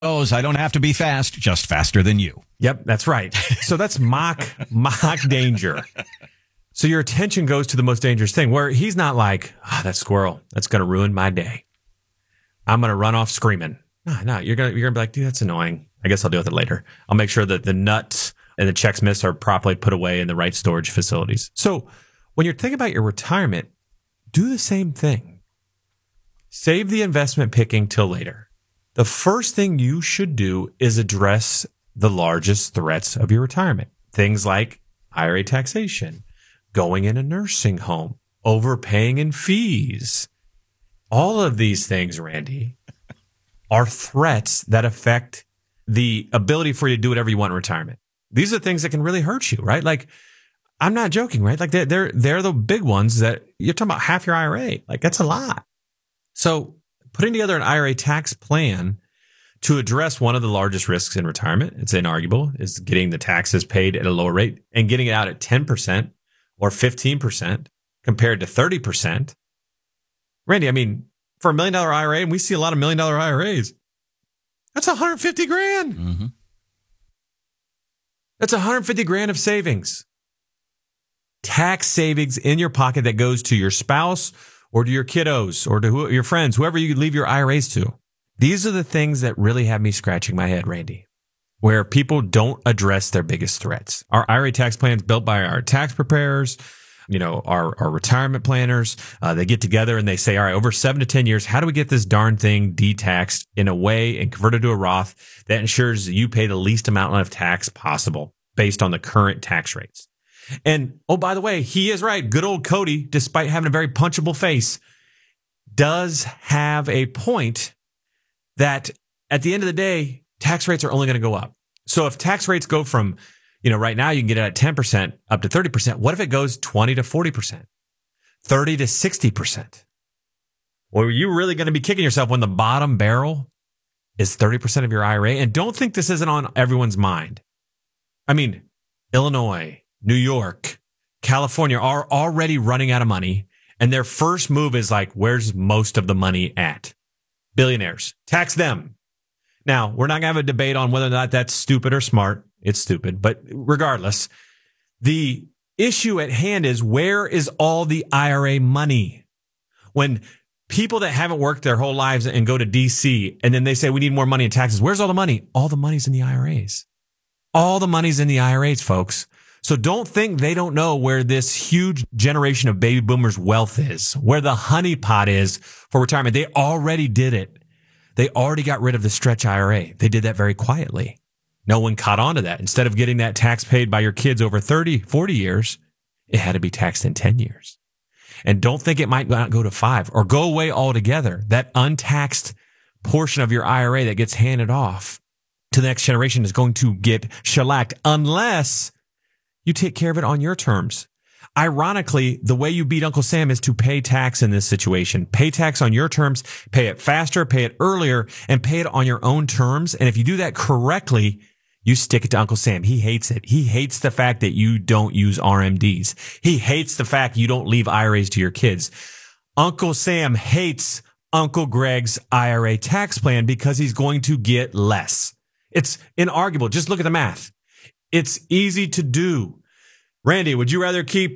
goes, I don't have to be fast, just faster than you. Yep, that's right. So that's mock danger. So your attention goes to the most dangerous thing, where he's not like, that squirrel, that's going to ruin my day. I'm going to run off screaming. No, you're going to be like, dude, that's annoying. I guess I'll deal with it later. I'll make sure that the nuts and the Chex Mix are properly put away in the right storage facilities. So when you're thinking about your retirement, do the same thing. Save the investment picking till later. The first thing you should do is address the largest threats of your retirement. Things like IRA taxation, going in a nursing home, overpaying in fees. All of these things, Randy, are threats that affect the ability for you to do whatever you want in retirement. These are things that can really hurt you, right? Like, I'm not joking, right? Like they're the big ones that you're talking about half your IRA. Like, that's a lot. So putting together an IRA tax plan to address one of the largest risks in retirement, it's inarguable, is getting the taxes paid at a lower rate and getting it out at 10% or 15% compared to 30%. Randy, I mean, for $1 million IRA, and we see a lot of $1 million IRAs, that's $150,000. Mm-hmm. That's $150,000 of savings. Tax savings in your pocket that goes to your spouse or to your kiddos or to your friends, whoever you leave your IRAs to. These are the things that really have me scratching my head, Randy, where people don't address their biggest threats. Our IRA tax plan is built by our tax preparers, our retirement planners. They get together and they say, all right, over 7 to 10 years, how do we get this darn thing de-taxed in a way and converted to a Roth that ensures that you pay the least amount of tax possible based on the current tax rates? And, oh, by the way, he is right. Good old Cody, despite having a very punchable face, does have a point that at the end of the day, tax rates are only going to go up. So if tax rates go from, right now you can get it at 10% up to 30%. What if it goes 20 to 40%, 30 to 60%? Well, are you really going to be kicking yourself when the bottom barrel is 30% of your IRA? And don't think this isn't on everyone's mind. I mean, Illinois, New York, California are already running out of money. And their first move is like, where's most of the money at? Billionaires. Tax them. Now, we're not going to have a debate on whether or not that's stupid or smart. It's stupid. But regardless, the issue at hand is, where is all the IRA money? When people that haven't worked their whole lives and go to D.C. and then they say, we need more money in taxes. Where's all the money? All the money's in the IRAs. All the money's in the IRAs, folks. So don't think they don't know where this huge generation of baby boomers' wealth is, where the honeypot is for retirement. They already did it. They already got rid of the stretch IRA. They did that very quietly. No one caught on to that. Instead of getting that tax paid by your kids over 30, 40 years, it had to be taxed in 10 years. And don't think it might not go to 5 or go away altogether. That untaxed portion of your IRA that gets handed off to the next generation is going to get shellacked unless you take care of it on your terms. Ironically, the way you beat Uncle Sam is to pay tax in this situation. Pay tax on your terms, pay it faster, pay it earlier, and pay it on your own terms. And if you do that correctly, you stick it to Uncle Sam. He hates it. He hates the fact that you don't use RMDs. He hates the fact you don't leave IRAs to your kids. Uncle Sam hates Uncle Greg's IRA tax plan because he's going to get less. It's inarguable. Just look at the math. It's easy to do. Randy, would you rather keep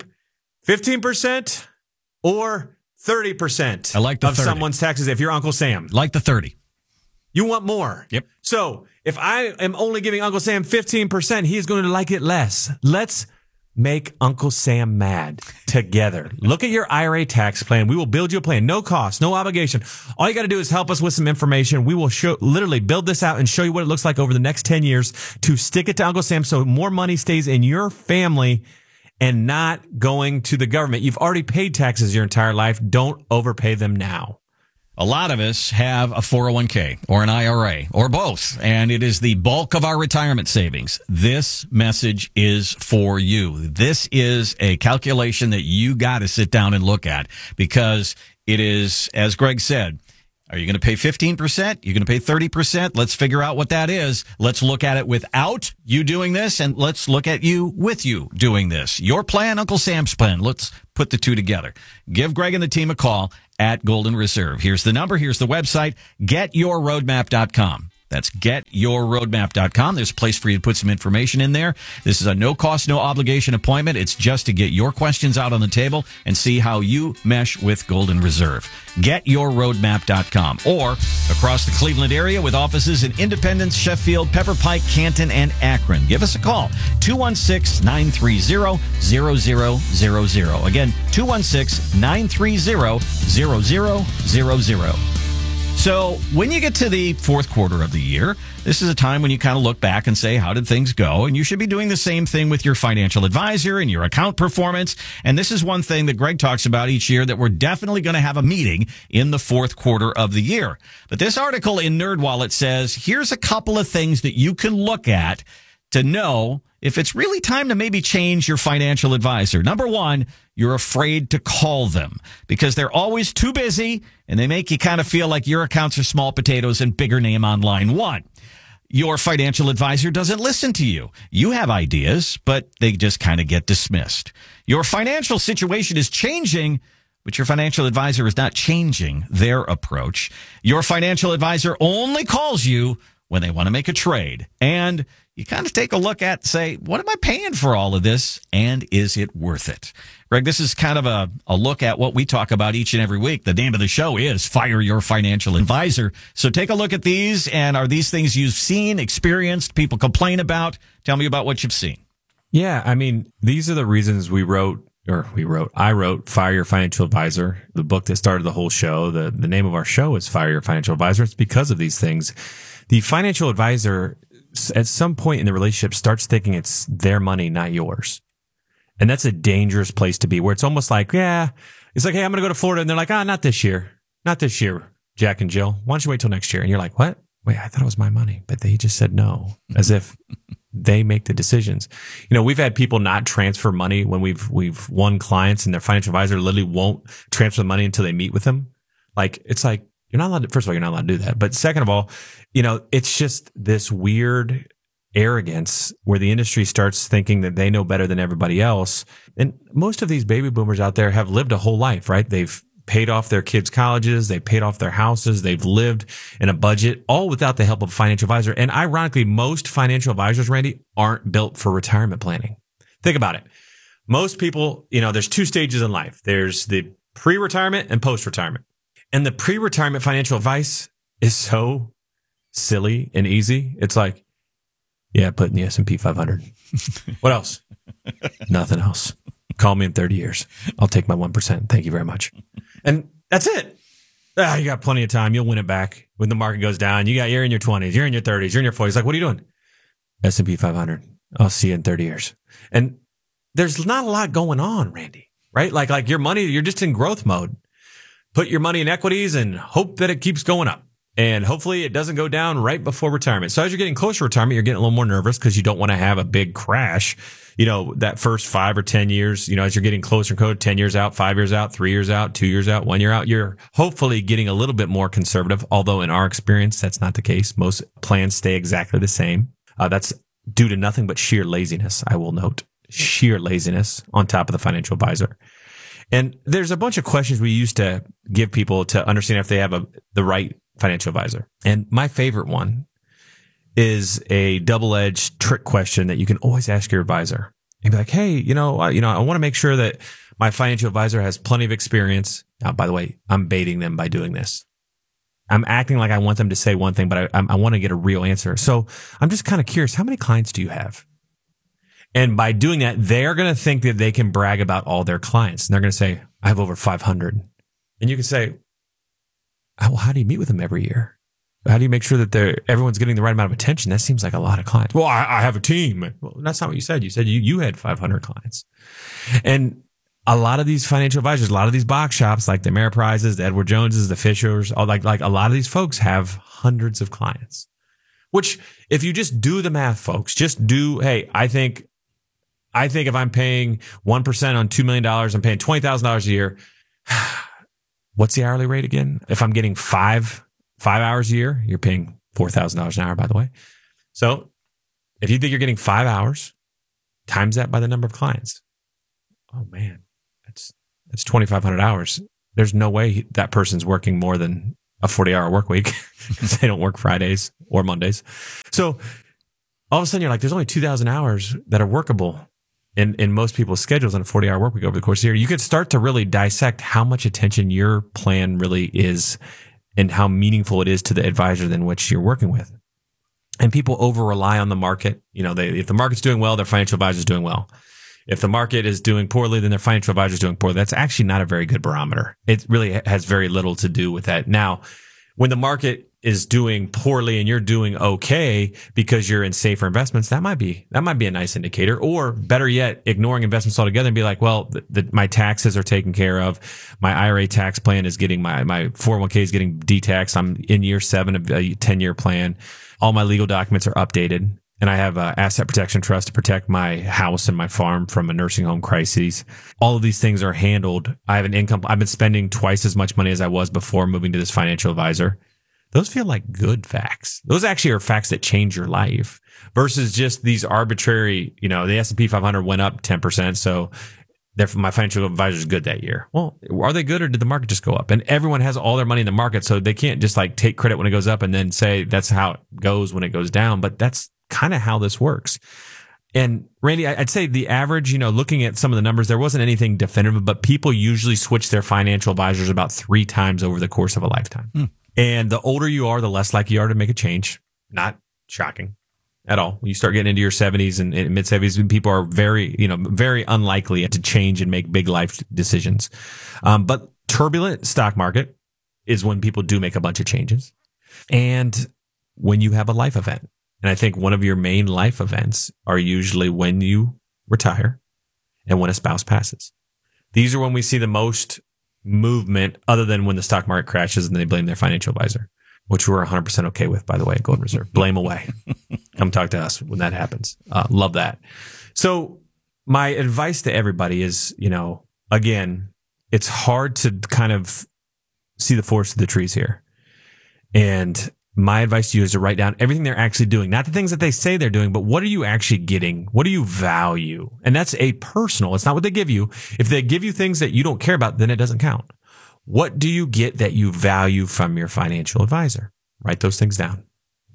15% or 30% I like the of 30. someone's taxes if you're Uncle Sam? Like the 30. You want more. Yep. So if I am only giving Uncle Sam 15%, he is going to like it less. Let's make Uncle Sam mad together. Look at your IRA tax plan. We will build you a plan. No cost, no obligation. All you got to do is help us with some information. We will literally build this out and show you what it looks like over the next 10 years to stick it to Uncle Sam so more money stays in your family and not going to the government. You've already paid taxes your entire life. Don't overpay them now. A lot of us have a 401k or an IRA or both, and it is the bulk of our retirement savings. This message is for you. This is a calculation that you got to sit down and look at because it is, as Greg said, are you going to pay 15%? You're going to pay 30%? Let's figure out what that is. Let's look at it without you doing this, and let's look at you with you doing this. Your plan, Uncle Sam's plan. Let's put the two together. Give Greg and the team a call at Golden Reserve. Here's the number. Here's the website, getyourroadmap.com. That's getyourroadmap.com. There's a place for you to put some information in there. This is a no cost, no obligation appointment. It's just to get your questions out on the table and see how you mesh with Golden Reserve. Getyourroadmap.com, or across the Cleveland area with offices in Independence, Sheffield, Pepper Pike, Canton, and Akron. Give us a call, 216-930-0000. Again, 216-930-0000. So when you get to the fourth quarter of the year, this is a time when you kind of look back and say, how did things go? And you should be doing the same thing with your financial advisor and your account performance. And this is one thing that Greg talks about each year, that we're definitely going to have a meeting in the fourth quarter of the year. But this article in NerdWallet says, here's a couple of things that you can look at to know if it's really time to maybe change your financial advisor. Number one, you're afraid to call them because they're always too busy and they make you kind of feel like your accounts are small potatoes and bigger name on line one. Your financial advisor doesn't listen to you. You have ideas, but they just kind of get dismissed. Your financial situation is changing, but your financial advisor is not changing their approach. Your financial advisor only calls you when they want to make a trade. And you kind of take a look at, say, what am I paying for all of this? And is it worth it? Greg, this is kind of a look at what we talk about each and every week. The name of the show is Fire Your Financial Advisor. So take a look at these. And are these things you've seen, experienced, people complain about? Tell me about what you've seen. Yeah, I mean, these are the reasons I wrote Fire Your Financial Advisor, the book that started the whole show. The name of our show is Fire Your Financial Advisor. It's because of these things. The financial advisor, at some point in the relationship, starts thinking it's their money, not yours. And that's a dangerous place to be, where it's almost like, it's like, hey, I'm going to go to Florida. And they're like, not this year. Not this year, Jack and Jill. Why don't you wait till next year? And you're like, what? Wait, I thought it was my money. But they just said no, as if they make the decisions. You know, we've had people not transfer money when we've won clients, and their financial advisor literally won't transfer the money until they meet with them. Like, it's like, you're not allowed to, first of all, you're not allowed to do that. But second of all, you know, it's just this weird arrogance where the industry starts thinking that they know better than everybody else. And most of these baby boomers out there have lived a whole life, right? They've paid off their kids' colleges. They've paid off their houses. They've lived in a budget, all without the help of a financial advisor. And ironically, most financial advisors, Randy, aren't built for retirement planning. Think about it. Most people, you know, there's two stages in life. There's the pre-retirement and post-retirement. And the pre-retirement financial advice is so silly and easy. It's like, yeah, put in the S&P 500. What else? Nothing else. Call me in 30 years. I'll take my 1%. Thank you very much. And that's it. You got plenty of time. You'll win it back when the market goes down. You're in your 20s. You're in your 30s. You're in your 40s. Like, what are you doing? S&P 500. I'll see you in 30 years. And there's not a lot going on, Randy, right? Like your money, you're just in growth mode. Put your money in equities and hope that it keeps going up. And hopefully it doesn't go down right before retirement. So as you're getting closer to retirement, you're getting a little more nervous because you don't want to have a big crash. You know, that first 5 or 10 years, you know, as you're getting closer and closer, 10 years out, 5 years out, 3 years out, 2 years out, 1 year out, you're hopefully getting a little bit more conservative. Although in our experience, that's not the case. Most plans stay exactly the same. That's due to nothing but sheer laziness. I will note sheer laziness on top of the financial advisor. And there's a bunch of questions we used to give people to understand if they have the right financial advisor. And my favorite one is a double-edged trick question that you can always ask your advisor. And be like, hey, I want to make sure that my financial advisor has plenty of experience. Now, by the way, I'm baiting them by doing this. I'm acting like I want them to say one thing, but I want to get a real answer. So I'm just kind of curious, how many clients do you have? And by doing that, they're going to think that they can brag about all their clients. And they're going to say, I have over 500. And you can say, well, how do you meet with them every year? How do you make sure that everyone's getting the right amount of attention? That seems like a lot of clients. Well, I have a team. Well, that's not what you said. You said you had 500 clients. And a lot of these financial advisors, a lot of these box shops, like the Ameriprises, the Edward Joneses, the Fishers, all like a lot of these folks have hundreds of clients. Which, if you just do the math, folks, hey, I think if I'm paying 1% on $2 million, I'm paying $20,000 a year. What's the hourly rate again? If I'm getting five hours a year, you're paying $4,000 an hour, by the way. So if you think you're getting 5 hours, times that by the number of clients. Oh man, that's 2,500 hours. There's no way that person's working more than a 40-hour work week because they don't work Fridays or Mondays. So all of a sudden you're like, there's only 2,000 hours that are workable in most people's schedules on a 40-hour work week over the course of the year. You could start to really dissect how much attention your plan really is and how meaningful it is to the advisor in which you're working with. And people over rely on the market. If the market's doing well, their financial advisor is doing well. If the market is doing poorly, then their financial advisor is doing poorly. That's actually not a very good barometer. It really has very little to do with that. Now, when the market is doing poorly and you're doing okay because you're in safer investments, that might be a nice indicator. Or better yet, ignoring investments altogether and be like, well, my taxes are taken care of. My IRA tax plan is getting my 401k is getting detaxed. I'm in year 7 of a 10-year plan. All my legal documents are updated. And I have an asset protection trust to protect my house and my farm from a nursing home crisis. All of these things are handled. I have an income. I've been spending twice as much money as I was before moving to this financial advisor. Those feel like good facts. Those actually are facts that change your life versus just these arbitrary, the S&P 500 went up 10%. So therefore my financial advisor is good that year. Well, are they good or did the market just go up? And everyone has all their money in the market. So they can't just like take credit when it goes up and then say that's how it goes when it goes down. But that's kind of how this works. And Randy, I'd say the average, looking at some of the numbers, there wasn't anything definitive, but people usually switch their financial advisors about 3 times over the course of a lifetime. And the older you are, the less likely you are to make a change. Not shocking at all. When you start getting into your 70s and mid 70s, people are very unlikely to change and make big life decisions. But turbulent stock market is when people do make a bunch of changes. And when you have a life event. And I think one of your main life events are usually when you retire and when a spouse passes. These are when we see the most movement other than when the stock market crashes and they blame their financial advisor, which we're 100% okay with, by the way, at Golden Reserve. Blame away. Come talk to us when that happens. Love that. So my advice to everybody is, again, it's hard to kind of see the forest of the trees here. And my advice to you is to write down everything they're actually doing, not the things that they say they're doing, but what are you actually getting? What do you value? And that's a personal. It's not what they give you. If they give you things that you don't care about, then it doesn't count. What do you get that you value from your financial advisor? Write those things down.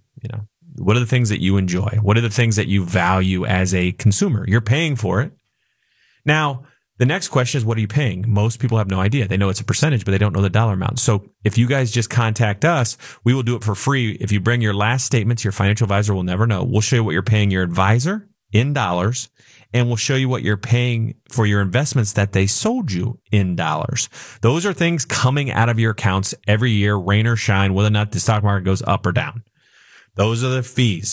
What are the things that you enjoy? What are the things that you value as a consumer? You're paying for it. Now, the next question is, what are you paying? Most people have no idea. They know it's a percentage, but they don't know the dollar amount. So if you guys just contact us, we will do it for free. If you bring your last statements, your financial advisor will never know. We'll show you what you're paying your advisor in dollars, and we'll show you what you're paying for your investments that they sold you in dollars. Those are things coming out of your accounts every year, rain or shine, whether or not the stock market goes up or down. Those are the fees.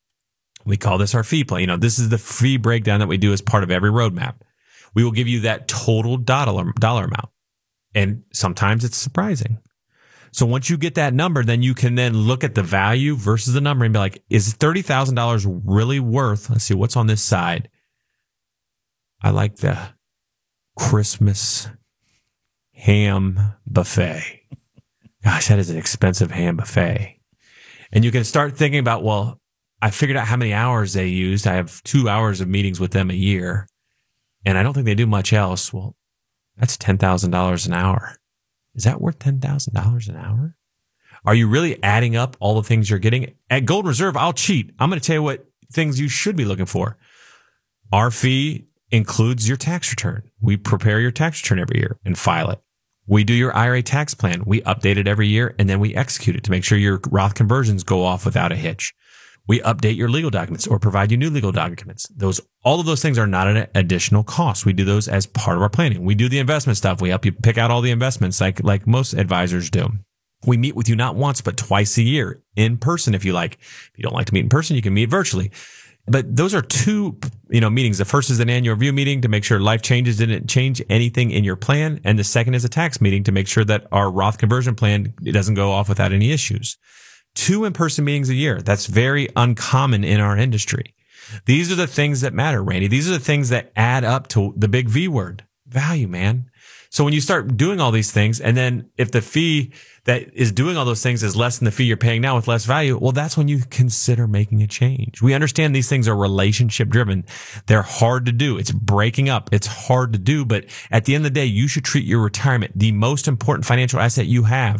We call this our fee plan. This is the fee breakdown that we do as part of every roadmap. We will give you that total dollar amount. And sometimes it's surprising. So once you get that number, then you can then look at the value versus the number and be like, is $30,000 really worth? Let's see what's on this side. I like the Christmas ham buffet. Gosh, that is an expensive ham buffet. And you can start thinking about, well, I figured out how many hours they used. I have 2 hours of meetings with them a year. And I don't think they do much else. Well, that's $10,000 an hour. Is that worth $10,000 an hour? Are you really adding up all the things you're getting? At Golden Reserve, I'll cheat. I'm going to tell you what things you should be looking for. Our fee includes your tax return. We prepare your tax return every year and file it. We do your IRA tax plan. We update it every year, and then we execute it to make sure your Roth conversions go off without a hitch. We update your legal documents or provide you new legal documents. All of those things are not an additional cost. We do those as part of our planning. We do the investment stuff. We help you pick out all the investments like most advisors do. We meet with you not once, but twice a year in person if you like. If you don't like to meet in person, you can meet virtually. But those are 2, meetings. The first is an annual review meeting to make sure life changes didn't change anything in your plan. And the second is a tax meeting to make sure that our Roth conversion plan doesn't go off without any issues. 2 in-person meetings a year. That's very uncommon in our industry. These are the things that matter, Randy. These are the things that add up to the big V word, value, man. So when you start doing all these things, and then if the fee that is doing all those things is less than the fee you're paying now with less value, well, that's when you consider making a change. We understand these things are relationship driven. They're hard to do. It's breaking up. It's hard to do. But at the end of the day, you should treat your retirement the most important financial asset you have.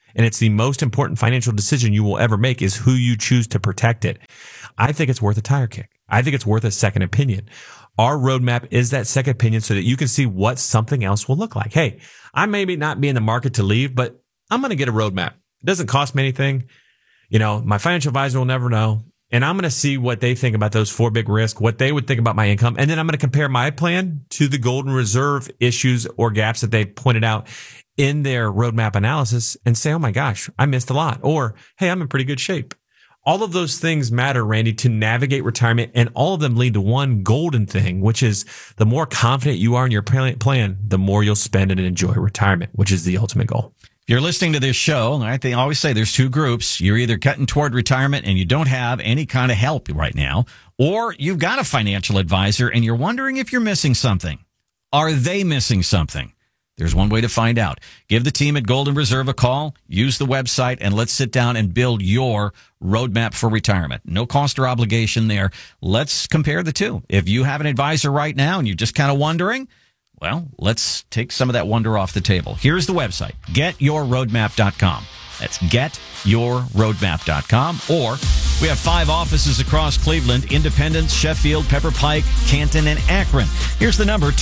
And it's the most important financial decision you will ever make is who you choose to protect it. I think it's worth a tire kick. I think it's worth a second opinion. Our roadmap is that second opinion so that you can see what something else will look like. Hey, I may not be in the market to leave, but I'm going to get a roadmap. It doesn't cost me anything. My financial advisor will never know. And I'm going to see what they think about those 4 big risks, what they would think about my income. And then I'm going to compare my plan to the golden reserve issues or gaps that they pointed out in their roadmap analysis and say, oh my gosh, I missed a lot. Or, hey, I'm in pretty good shape. All of those things matter, Randy, to navigate retirement. And all of them lead to one golden thing, which is the more confident you are in your plan, the more you'll spend and enjoy retirement, which is the ultimate goal. You're listening to this show, I always say there's 2 groups. You're either cutting toward retirement and you don't have any kind of help right now, or you've got a financial advisor and you're wondering if you're missing something. Are they missing something? There's one way to find out. Give the team at Golden Reserve a call, use the website, and let's sit down and build your roadmap for retirement. No cost or obligation there. Let's compare the 2. If you have an advisor right now and you're just kind of wondering, well, let's take some of that wonder off the table. Here's the website, getyourroadmap.com. That's getyourroadmap.com. Or we have 5 offices across Cleveland, Independence, Sheffield, Pepper Pike, Canton, and Akron. Here's the number,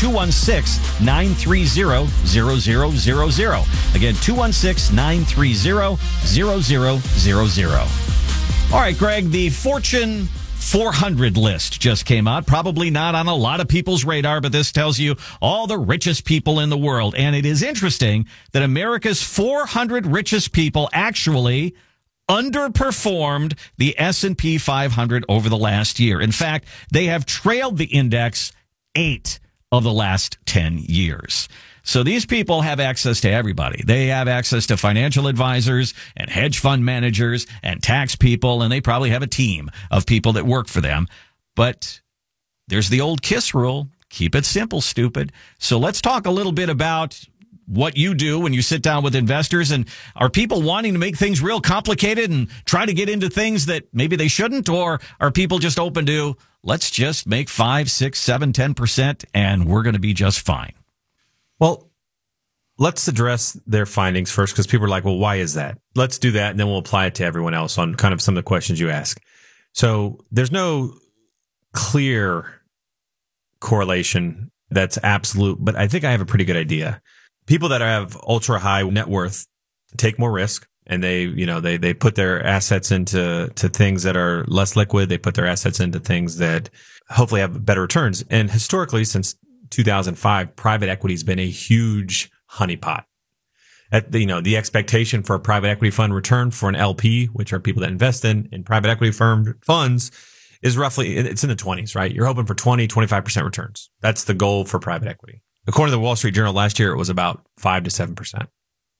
216-930-0000. Again, 216-930-0000. All right, Greg, the Fortune 400 list just came out. Probably not on a lot of people's radar, but this tells you all the richest people in the world. And it is interesting that America's 400 richest people actually underperformed the S&P 500 over the last year. In fact, they have trailed the index 8 of the last 10 years. So these people have access to everybody. They have access to financial advisors and hedge fund managers and tax people, and they probably have a team of people that work for them. But there's the old KISS rule. Keep it simple, stupid. So let's talk a little bit about what you do when you sit down with investors. And are people wanting to make things real complicated and try to get into things that maybe they shouldn't? Or are people just open to, let's just make 5, 6, 7, 10% and we're going to be just fine? Well, let's address their findings first, because people are like, well, why is that? Let's do that, and then we'll apply it to everyone else on kind of some of the questions you ask. So there's no clear correlation that's absolute, but I think I have a pretty good idea. People that have ultra high net worth take more risk, and they put their assets into things that are less liquid. They put their assets into things that hopefully have better returns. And historically, since 2005, private equity has been a huge honeypot. The expectation for a private equity fund return for an LP, which are people that invest in private equity funds, is roughly, it's in the 20s, right? You're hoping for 20, 25% returns. That's the goal for private equity. According to the Wall Street Journal last year, it was about 5 to 7%.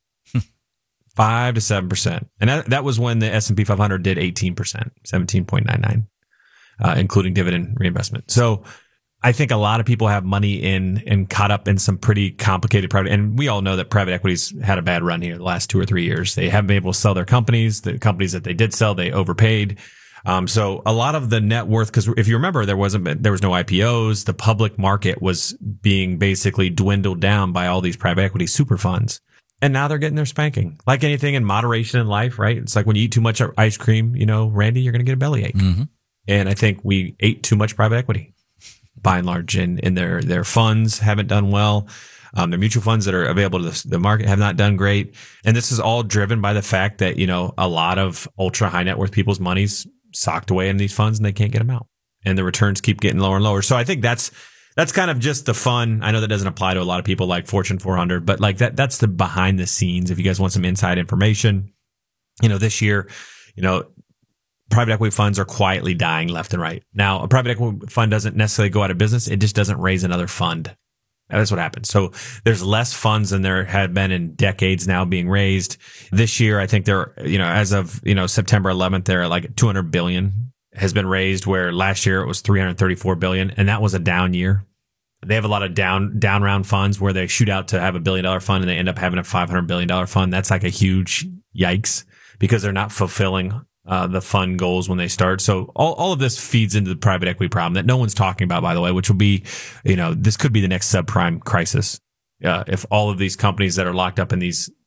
5 to 7%. And that was when the S&P 500 did 18%, 17.99, including dividend reinvestment. So I think a lot of people have money in and caught up in some pretty complicated private, and we all know that private equity's had a bad run here the last 2 or 3 years. They haven't been able to sell their companies. The companies that they did sell, they overpaid. So a lot of the net worth, because if you remember, there was no IPOs. The public market was being basically dwindled down by all these private equity super funds. And now they're getting their spanking. Like anything in moderation in life, right? It's like when you eat too much ice cream, Randy, you're going to get a bellyache. Mm-hmm. And I think we ate too much private equity, by and large, and their funds haven't done well. Their mutual funds that are available to the market have not done great. And this is all driven by the fact that, a lot of ultra high net worth people's money's socked away in these funds and they can't get them out. And the returns keep getting lower and lower. So I think that's kind of just the fun. I know that doesn't apply to a lot of people like Fortune 400, but like that's the behind the scenes. If you guys want some inside information, this year, private equity funds are quietly dying left and right. Now, a private equity fund doesn't necessarily go out of business. It just doesn't raise another fund. That's what happens. So there's less funds than there had been in decades now being raised. This year, I think they're, as of, September 11th, they're at like 200 billion has been raised, where last year it was 334 billion. And that was a down year. They have a lot of down round funds where they shoot out to have $1 billion fund and they end up having a $500 billion fund. That's like a huge yikes, because they're not fulfilling the fund goals when they start. So all of this feeds into the private equity problem that no one's talking about, by the way, which will be, this could be the next subprime crisis. If all of these companies that are locked up in these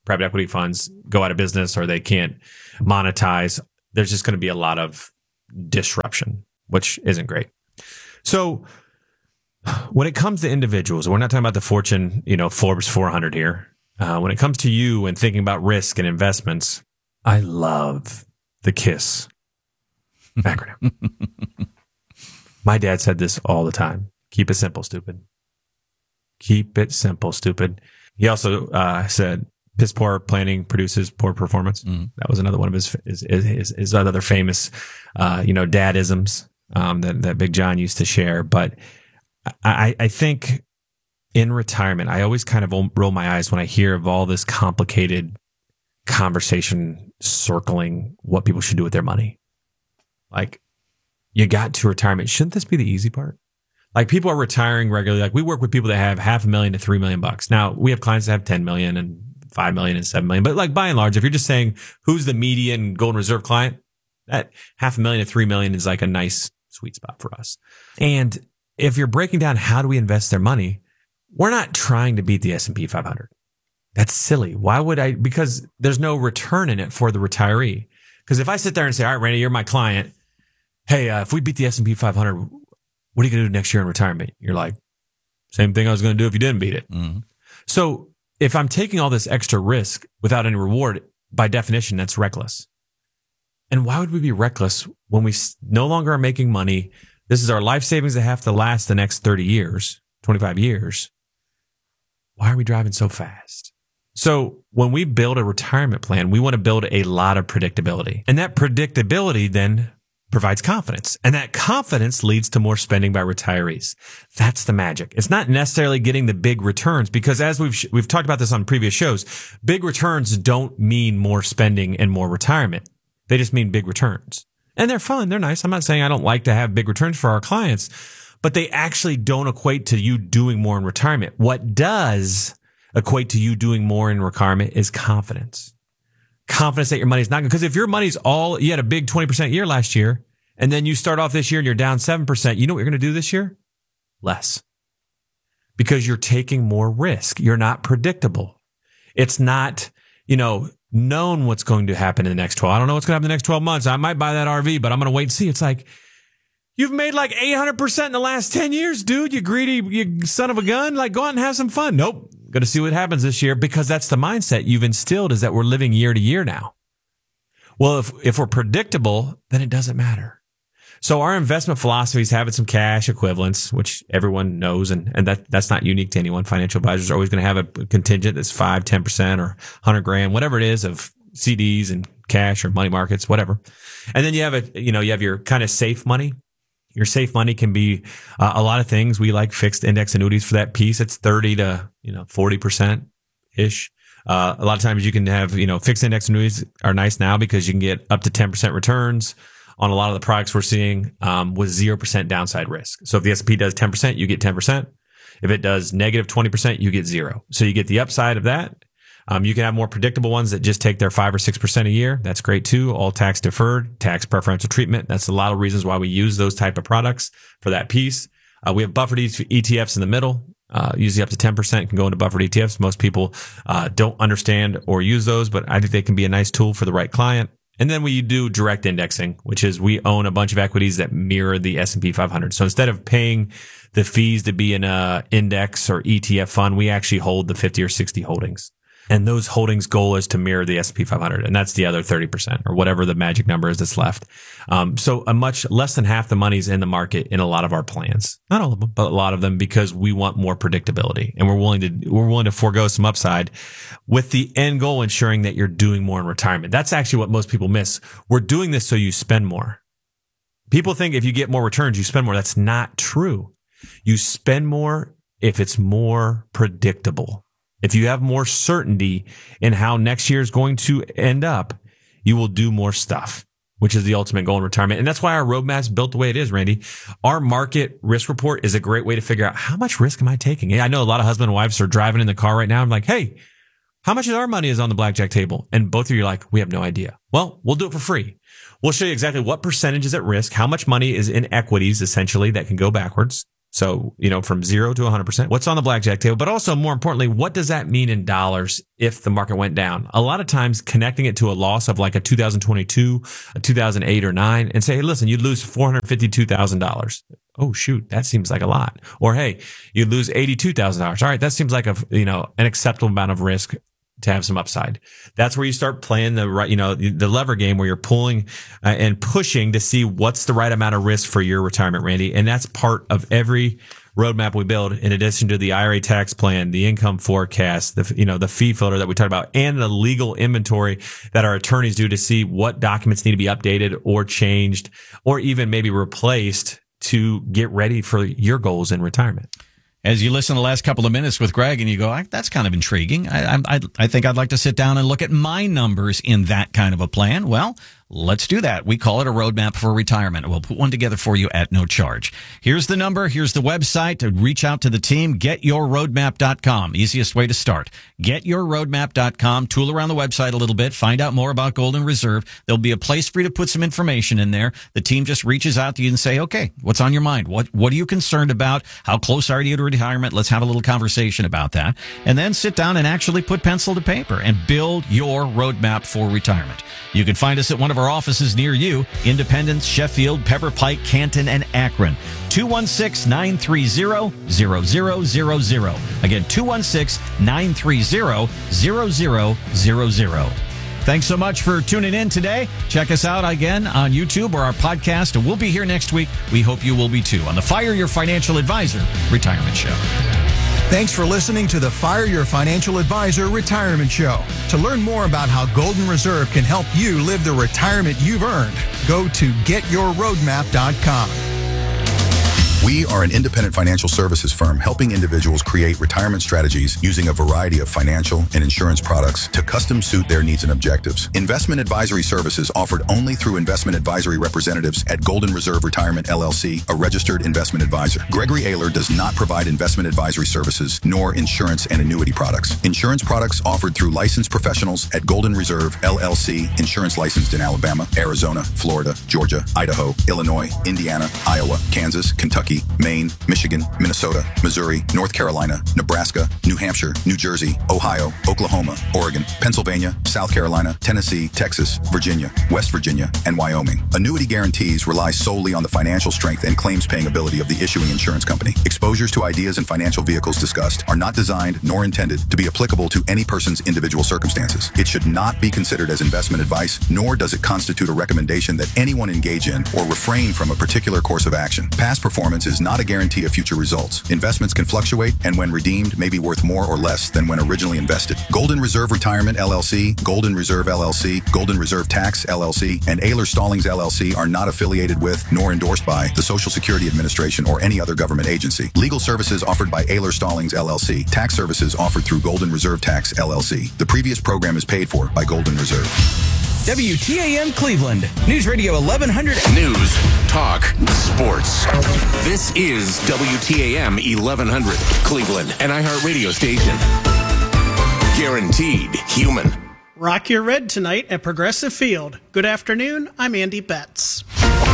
private equity funds go out of business or they can't monetize, there's just going to be a lot of disruption, which isn't great. So when it comes to individuals, we're not talking about the Fortune, Forbes 400 here. When it comes to you and thinking about risk and investments, I love the KISS acronym. My dad said this all the time. Keep it simple, stupid. Keep it simple, stupid. He also said, piss poor planning produces poor performance. That was another one of his other famous, dadisms that Big John used to share. But I think in retirement, I always kind of roll my eyes when I hear of all this complicated conversation circling what people should do with their money. Like, you got to retirement. Shouldn't this be the easy part? Like, people are retiring regularly. Like, we work with people that have $500,000 to $3 million. Now, we have clients that have 10 million and 5 million and 7 million. But like, by and large, if you're just saying who's the median golden reserve client, that $500,000 to $3 million is like a nice sweet spot for us. And if you're breaking down how do we invest their money, we're not trying to beat the S&P 500. That's silly. Why would I? Because there's no return in it for the retiree. Because if I sit there and say, all right, Randy, you're my client. Hey, if we beat the S&P 500, what are you going to do next year in retirement? You're like, same thing I was going to do if you didn't beat it. Mm-hmm. So if I'm taking all this extra risk without any reward, by definition, that's reckless. And why would we be reckless when we no longer are making money? This is our life savings that have to last the next 30 years, 25 years. Why are we driving so fast? So when we build a retirement plan, we want to build a lot of predictability. And that predictability then provides confidence. And that confidence leads to more spending by retirees. That's the magic. It's not necessarily getting the big returns, because as we've talked about this on previous shows, big returns don't mean more spending and more retirement. They just mean big returns. And they're fun. They're nice. I'm not saying I don't like to have big returns for our clients, but they actually don't equate to you doing more in retirement. What does equate to you doing more in retirement is confidence. Confidence that your money's not good. Because if your money's you had a big 20% year last year, and then you start off this year and you're down 7%, you know what you're going to do this year? Less. Because you're taking more risk. You're not predictable. It's not, known what's going to happen in the next 12. I don't know what's going to happen in the next 12 months. I might buy that RV, but I'm going to wait and see. It's like, you've made like 800% in the last 10 years, dude. You greedy, you son of a gun. Like, go out and have some fun. Nope. Going to see what happens this year, because that's the mindset you've instilled, is that we're living year to year now. Well, if we're predictable, then it doesn't matter. So our investment philosophy is having some cash equivalents, which everyone knows, and that's not unique to anyone. Financial advisors are always going to have a contingent that's 5, 10% or 100 grand, whatever it is, of CDs and cash or money markets, whatever. And then you have your kind of safe money. Your safe money can be a lot of things. We like fixed index annuities for that piece. It's 30 to 40% ish. A lot of times you can have fixed index annuities are nice now because you can get up to 10% returns on a lot of the products we're seeing with 0% downside risk. So if the S&P does 10%, you get 10%. If it does negative 20%, you get 0. So you get the upside of that. You can have more predictable ones that just take their 5 or 6% a year. That's great too. All tax deferred, tax preferential treatment. That's a lot of reasons why we use those type of products for that piece. We have buffered ETFs in the middle. Usually up to 10% can go into buffered ETFs. Most people don't understand or use those, but I think they can be a nice tool for the right client. And then we do direct indexing, which is we own a bunch of equities that mirror the S&P 500. So instead of paying the fees to be in a index or ETF fund, we actually hold the 50 or 60 holdings. And those holdings' goal is to mirror the S&P 500. And that's the other 30% or whatever the magic number is that's left. So a much less than half the money's in the market in a lot of our plans. Not all of them, but a lot of them, because we want more predictability, and we're willing to forego some upside with the end goal ensuring that you're doing more in retirement. That's actually what most people miss. We're doing this so you spend more. People think if you get more returns, you spend more. That's not true. You spend more if it's more predictable. If you have more certainty in how next year is going to end up, you will do more stuff, which is the ultimate goal in retirement. And that's why our roadmap's built the way it is, Randy. Our market risk report is a great way to figure out, how much risk am I taking? I know a lot of husband and wives are driving in the car right now. I'm like, hey, how much of our money is on the blackjack table? And both of you are like, we have no idea. Well, we'll do it for free. We'll show you exactly what percentage is at risk, how much money is in equities, essentially, that can go backwards. So, from 0 to 100%, what's on the blackjack table, but also more importantly, what does that mean in dollars if the market went down? A lot of times connecting it to a loss of like a 2022, a 2008 or 9 and say, hey, listen, you'd lose $452,000. Oh, shoot, that seems like a lot. Or, hey, you'd lose $82,000. All right, that seems like an acceptable amount of risk to have some upside. That's where you start playing the lever game where you're pulling and pushing to see what's the right amount of risk for your retirement, Randy. And that's part of every roadmap we build, in addition to the IRA tax plan, the income forecast, the fee filter that we talked about, and the legal inventory that our attorneys do to see what documents need to be updated or changed or even maybe replaced to get ready for your goals in retirement. As you listen to the last couple of minutes with Greg and you go, that's kind of intriguing. I think I'd like to sit down and look at my numbers in that kind of a plan. Well, let's do that. We call it a roadmap for retirement. We'll put one together for you at no charge. Here's the number. Here's the website to reach out to the team. GetYourRoadmap.com. Easiest way to start. GetYourRoadmap.com. Tool around the website a little bit. Find out more about Golden Reserve. There'll be a place for you to put some information in there. The team just reaches out to you and say, okay, what's on your mind? What are you concerned about? How close are you to retirement? Let's have a little conversation about that. And then sit down and actually put pencil to paper and build your roadmap for retirement. You can find us at one of our offices near you: Independence, Sheffield, Pepper Pike, Canton, and Akron. 216-930-0000. Again, 216-930-0000. Thanks so much for tuning in today. Check us out again on YouTube or our podcast, and we'll be here next week. We hope you will be too on the Fire Your Financial Advisor Retirement Show. Thanks for listening to the Fire Your Financial Advisor Retirement Show. To learn more about how Golden Reserve can help you live the retirement you've earned, go to GetYourRoadmap.com. We are an independent financial services firm helping individuals create retirement strategies using a variety of financial and insurance products to custom suit their needs and objectives. Investment advisory services offered only through investment advisory representatives at Golden Reserve Retirement LLC, a registered investment advisor. Gregory Ayler does not provide investment advisory services nor insurance and annuity products. Insurance products offered through licensed professionals at Golden Reserve LLC, insurance licensed in Alabama, Arizona, Florida, Georgia, Idaho, Illinois, Indiana, Iowa, Kansas, Kentucky, Maine, Michigan, Minnesota, Missouri, North Carolina, Nebraska, New Hampshire, New Jersey, Ohio, Oklahoma, Oregon, Pennsylvania, South Carolina, Tennessee, Texas, Virginia, West Virginia, and Wyoming. Annuity guarantees rely solely on the financial strength and claims paying ability of the issuing insurance company. Exposures to ideas and financial vehicles discussed are not designed nor intended to be applicable to any person's individual circumstances. It should not be considered as investment advice, nor does it constitute a recommendation that anyone engage in or refrain from a particular course of action. Past performance is not a guarantee of future results. Investments can fluctuate and when redeemed may be worth more or less than when originally invested. Golden Reserve Retirement LLC, Golden Reserve LLC, Golden Reserve Tax LLC, and Ayler Stallings LLC are not affiliated with nor endorsed by the Social Security Administration or any other government agency. Legal services offered by Ayler Stallings LLC. Tax services offered through Golden Reserve Tax LLC. The previous program is paid for by Golden Reserve. WTAM Cleveland, News Radio 1100. News, talk, sports. This is WTAM 1100, Cleveland, an iHeartRadio station. Guaranteed human. Rock your red tonight at Progressive Field. Good afternoon, I'm Andy Betts.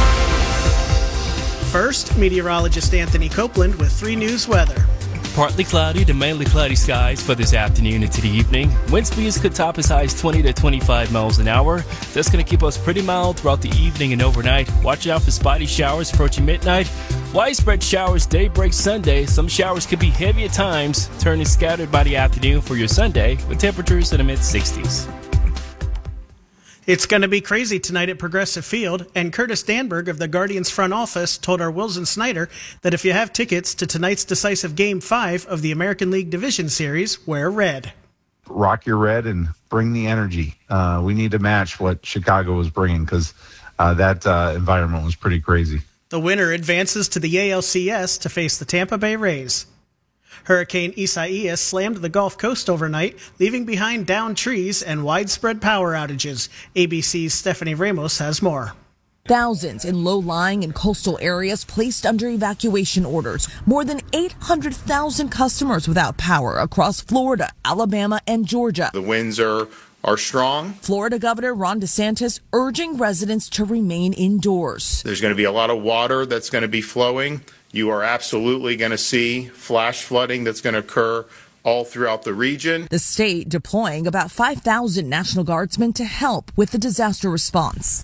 First, meteorologist Anthony Copeland with 3 News weather. Partly cloudy to mainly cloudy skies for this afternoon into the evening. Wind speeds could top as high as 20 to 25 miles an hour. That's going to keep us pretty mild throughout the evening and overnight. Watch out for spotty showers approaching midnight. Widespread showers daybreak Sunday. Some showers could be heavy at times, turning scattered by the afternoon for your Sunday with temperatures in the mid-60s. It's going to be crazy tonight at Progressive Field, and Curtis Danberg of the Guardians front office told our Wilson Snyder that if you have tickets to tonight's decisive Game 5 of the American League Division Series, wear red. Rock your red and bring the energy. We need to match what Chicago was bringing because that environment was pretty crazy. The winner advances to the ALCS to face the Tampa Bay Rays. Hurricane Isaias slammed the Gulf Coast overnight, leaving behind downed trees and widespread power outages. ABC's Stephanie Ramos has more. Thousands in low-lying and coastal areas placed under evacuation orders. More than 800,000 customers without power across Florida, Alabama, and Georgia. The winds are are strong. Florida Governor Ron DeSantis urging residents to remain indoors. There's going to be a lot of water that's going to be flowing. You are absolutely going to see flash flooding that's going to occur all throughout the region. The state deploying about 5,000 National Guardsmen to help with the disaster response.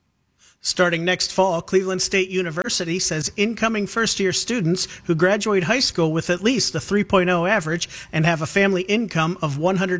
Starting next fall, Cleveland State University says incoming first-year students who graduate high school with at least a 3.0 average and have a family income of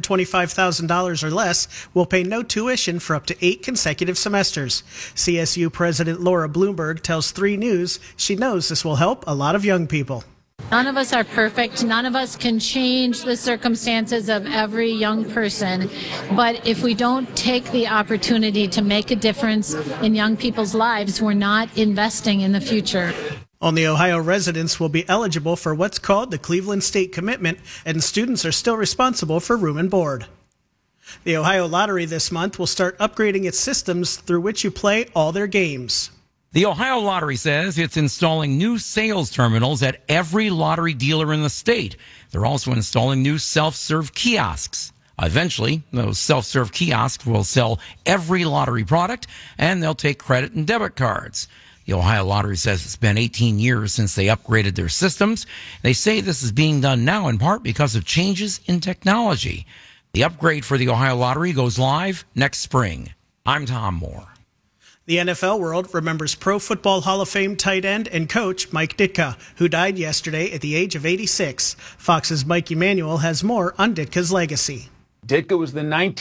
$125,000 or less will pay no tuition for up to 8 consecutive semesters. CSU President Laura Bloomberg tells 3 News she knows this will help a lot of young people. None of us are perfect. None of us can change the circumstances of every young person. But if we don't take the opportunity to make a difference in young people's lives, we're not investing in the future. Only Ohio residents will be eligible for what's called the Cleveland State Commitment, and students are still responsible for room and board. The Ohio Lottery this month will start upgrading its systems through which you play all their games. The Ohio Lottery says it's installing new sales terminals at every lottery dealer in the state. They're also installing new self-serve kiosks. Eventually, those self-serve kiosks will sell every lottery product, and they'll take credit and debit cards. The Ohio Lottery says it's been 18 years since they upgraded their systems. They say this is being done now in part because of changes in technology. The upgrade for the Ohio Lottery goes live next spring. I'm Tom Moore. The NFL world remembers Pro Football Hall of Fame tight end and coach Mike Ditka, who died yesterday at the age of 86. Fox's Mike Emanuel has more on Ditka's legacy. Ditka was the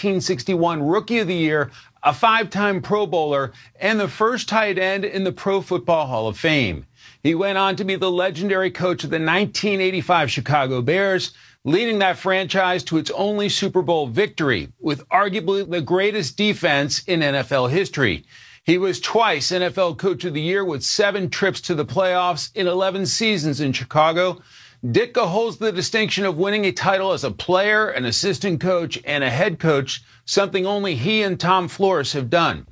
1961 Rookie of the Year, a 5-time Pro Bowler, and the first tight end in the Pro Football Hall of Fame. He went on to be the legendary coach of the 1985 Chicago Bears, leading that franchise to its only Super Bowl victory, with arguably the greatest defense in NFL history. He was twice NFL Coach of the Year with 7 trips to the playoffs in 11 seasons in Chicago. Ditka holds the distinction of winning a title as a player, an assistant coach, and a head coach, something only he and Tom Flores have done.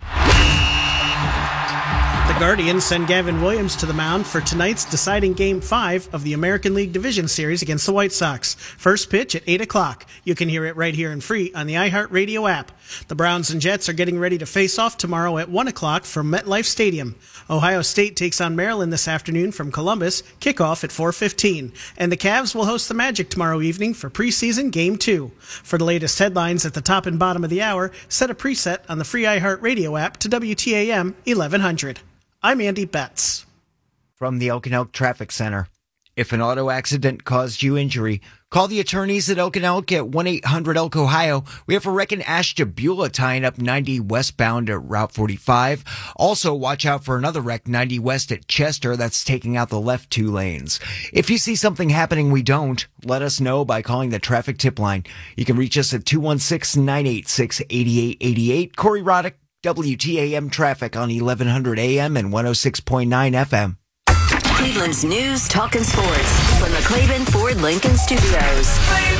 The Guardians send Gavin Williams to the mound for tonight's deciding Game 5 of the American League Division Series against the White Sox. First pitch at 8 o'clock. You can hear it right here and free on the iHeartRadio app. The Browns and Jets are getting ready to face off tomorrow at 1 o'clock from MetLife Stadium. Ohio State takes on Maryland this afternoon from Columbus, kickoff at 4:15. And the Cavs will host the Magic tomorrow evening for preseason Game 2. For the latest headlines at the top and bottom of the hour, set a preset on the free iHeartRadio app to WTAM 1100. I'm Andy Betts. From the Elk Traffic Center. If an auto accident caused you injury, call the attorneys at Elk & Elk at 1-800-ELK-OHIO. We have a wreck in Ashtabula tying up 90 westbound at Route 45. Also, watch out for another wreck 90 west at Chester that's taking out the left 2 lanes. If you see something happening we don't, let us know by calling the traffic tip line. You can reach us at 216-986-8888. Corey Roddick, WTAM Traffic on 1100 AM and 106.9 FM. Cleveland's news, talk, and sports from the Claiborne Ford Lincoln Studios.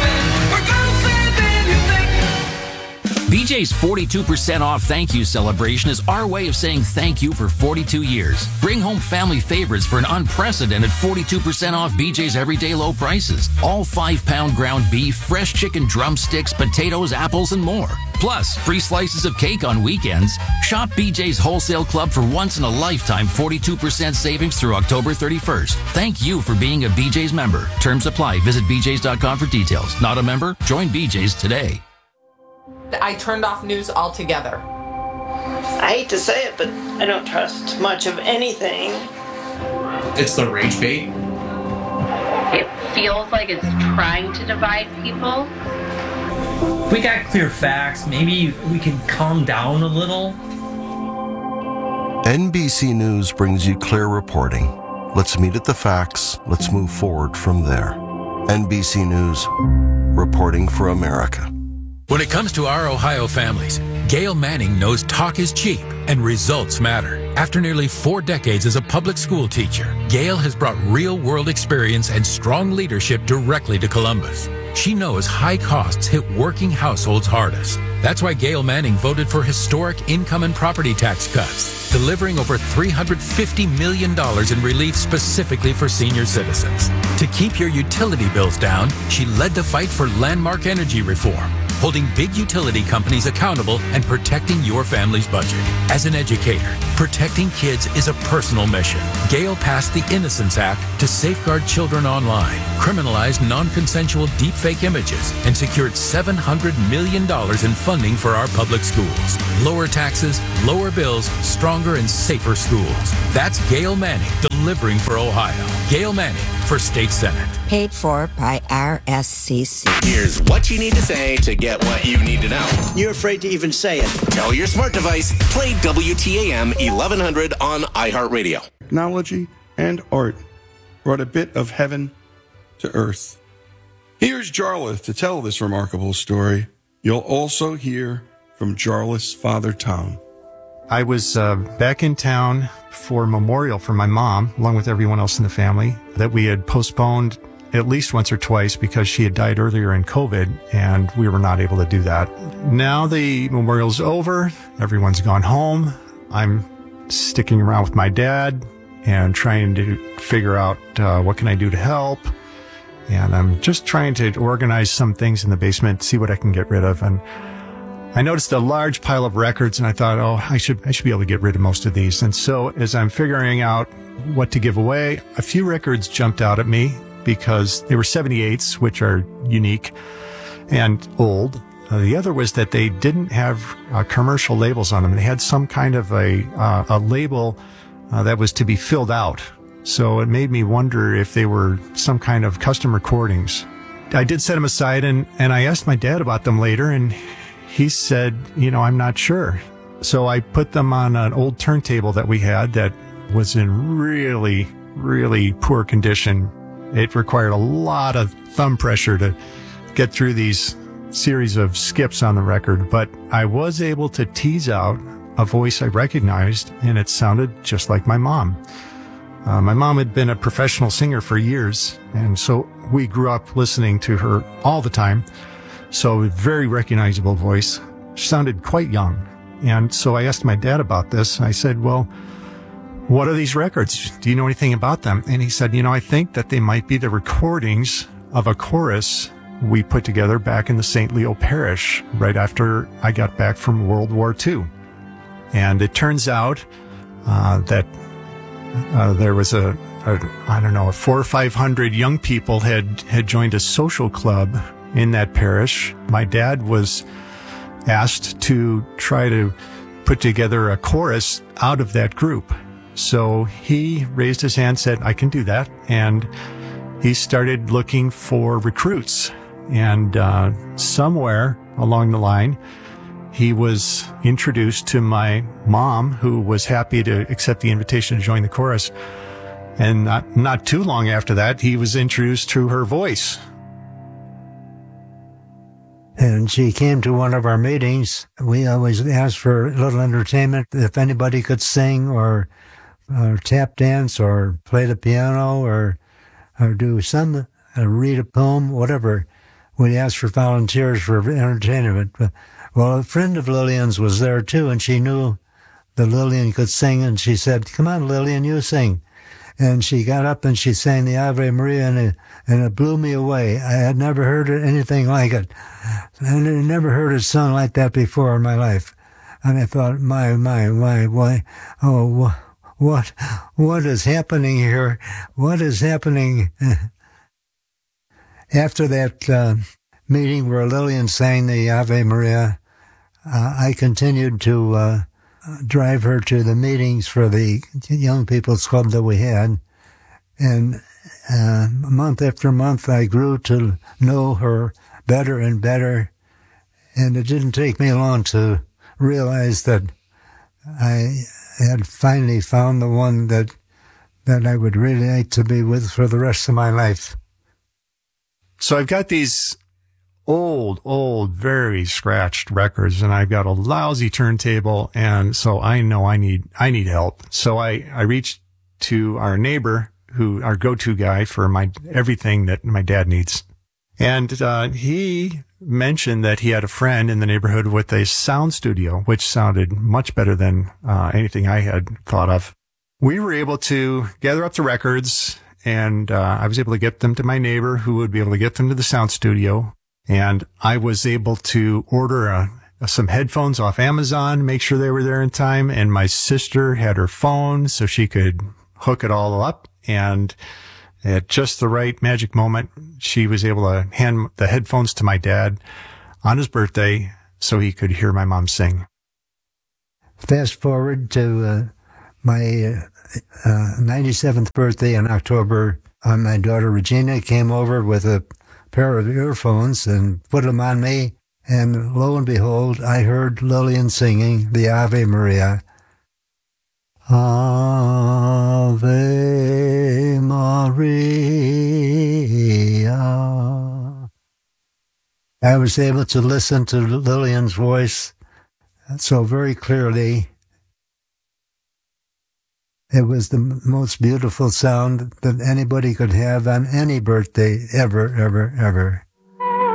BJ's 42% off thank you celebration is our way of saying thank you for 42 years. Bring home family favorites for an unprecedented 42% off BJ's everyday low prices. All 5-pound ground beef, fresh chicken drumsticks, potatoes, apples, and more. Plus, free slices of cake on weekends. Shop BJ's Wholesale Club for once-in-a-lifetime 42% savings through October 31st. Thank you for being a BJ's member. Terms apply. Visit bjs.com for details. Not a member? Join BJ's today. I turned off news altogether. I hate to say it, but I don't trust much of anything. It's the rage bait. It feels like it's trying to divide people. If we got clear facts, maybe we can calm down a little. NBC News brings you clear reporting. Let's meet at the facts. Let's move forward from there. NBC News, reporting for America. When it comes to our Ohio families, Gail Manning knows talk is cheap and results matter. After nearly 4 decades as a public school teacher, Gail has brought real-world experience and strong leadership directly to Columbus. She knows high costs hit working households hardest. That's why Gail Manning voted for historic income and property tax cuts, delivering over $350 million in relief specifically for senior citizens. To keep your utility bills down, she led the fight for landmark energy reform. holding big utility companies accountable and protecting your family's budget. As an educator, protecting kids is a personal mission. Gale passed the Innocence Act to safeguard children online, criminalized non-consensual deepfake images, and secured $700 million in funding for our public schools. Lower taxes, lower bills, stronger and safer schools. That's Gale Manning delivering for Ohio. Gale Manning for State Senate. Paid for by RSCC. Here's what you need to say to get what you need to know. You're afraid to even say it. Tell your smart device, play WTAM 1100 on iHeartRadio. Technology and art brought a bit of heaven to earth. Here's Jarlath to tell this remarkable story. You'll also hear from Jarlath's father, Tom. I was back in town for a memorial for my mom, along with everyone else in the family, that we had postponed at least once or twice because she had died earlier in COVID, and we were not able to do that. Now the memorial's over. Everyone's gone home. I'm sticking around with my dad and trying to figure out what can I do to help. And I'm just trying to organize some things in the basement, see what I can get rid of. And I noticed a large pile of records, and I thought, I should be able to get rid of most of these. And so as I'm figuring out what to give away, a few records jumped out at me because they were 78s, which are unique and old. The other was that they didn't have commercial labels on them. They had some kind of a label that was to be filled out. So it made me wonder if they were some kind of custom recordings. I did set them aside, and I asked my dad about them later, and he said, I'm not sure. So I put them on an old turntable that we had that was in really, really poor condition. It required a lot of thumb pressure to get through these series of skips on the record, but I was able to tease out a voice I recognized, and it sounded just like my mom. My mom had been a professional singer for years, and so we grew up listening to her all the time. So a very recognizable voice. She sounded quite young. And so I asked my dad about this. I said, well, what are these records? Do you know anything about them? And he said, I think that they might be the recordings of a chorus we put together back in the St. Leo Parish right after I got back from World War II. And it turns out that there was a 400 or 500 young people had joined a social club in that parish. My dad was asked to try to put together a chorus out of that group. So he raised his hand, said, I can do that. And he started looking for recruits. And somewhere along the line, he was introduced to my mom, who was happy to accept the invitation to join the chorus. And not too long after that, he was introduced to her voice. And she came to one of our meetings. We always asked for a little entertainment. If anybody could sing or tap dance or play the piano or do read a poem, whatever, we asked for volunteers for entertainment. Well, a friend of Lillian's was there too, and she knew that Lillian could sing, and she said, come on, Lillian, you sing. And she got up and she sang the Ave Maria, and it blew me away. I had never heard anything like it. I never heard it sung like that before in my life. And I thought, what is happening here? What is happening? After that meeting where Lillian sang the Ave Maria, I continued to drive her to the meetings for the young people's club that we had. And month after month, I grew to know her better and better. And it didn't take me long to realize that I had finally found the one that I would really like to be with for the rest of my life. So I've got these old, very scratched records, and I've got a lousy turntable, and so I know I need help. So I reached to our neighbor, our go-to guy for everything that my dad needs. And he mentioned that he had a friend in the neighborhood with a sound studio, which sounded much better than anything I had thought of. We were able to gather up the records, and I was able to get them to my neighbor, who would be able to get them to the sound studio. And I was able to order some headphones off Amazon, make sure they were there in time. And my sister had her phone so she could hook it all up. And at just the right magic moment, she was able to hand the headphones to my dad on his birthday so he could hear my mom sing. Fast forward to my 97th birthday in October. My daughter Regina came over with a pair of earphones and put them on me. And lo and behold, I heard Lillian singing the Ave Maria. Ave Maria. I was able to listen to Lillian's voice so very clearly. It was the most beautiful sound that anybody could have on any birthday ever, ever, ever.